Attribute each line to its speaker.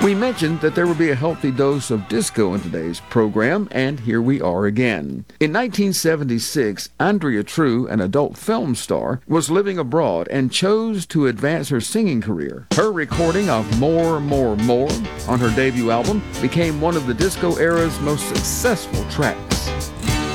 Speaker 1: We mentioned that there would be a healthy dose of disco in today's program, and here we are again. In 1976, Andrea True, an adult film star, was living abroad and chose to advance her singing career. Her recording of More, More, More on her debut album became one of the disco era's most successful tracks.